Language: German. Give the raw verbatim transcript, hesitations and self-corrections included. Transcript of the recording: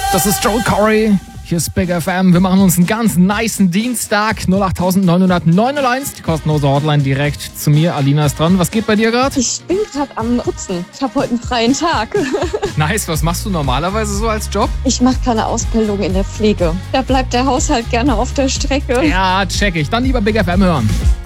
Das ist Joel Corey. Hier ist Big F M. Wir machen uns einen ganz nicen Dienstag. null acht neun null neun null eins. Die kostenlose Hotline direkt zu mir. Alina ist dran. Was geht bei dir gerade? Ich bin gerade am Putzen. Ich habe heute einen freien Tag. Nice. Was machst du normalerweise so als Job? Ich mache keine Ausbildung in der Pflege. Da bleibt der Haushalt gerne auf der Strecke. Ja, check ich. Dann lieber Big F M hören.